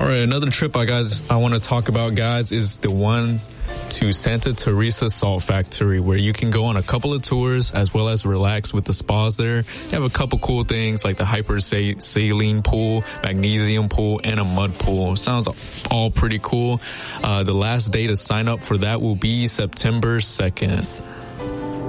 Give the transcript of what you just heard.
All right, another trip I want to talk about, guys, is the one to Santa Teresa Salt Factory, where you can go on a couple of tours as well as relax with the spas there. You have a couple cool things like the hyper saline pool, magnesium pool, and a mud pool. Sounds all pretty cool. The last day to sign up for that will be September 2nd.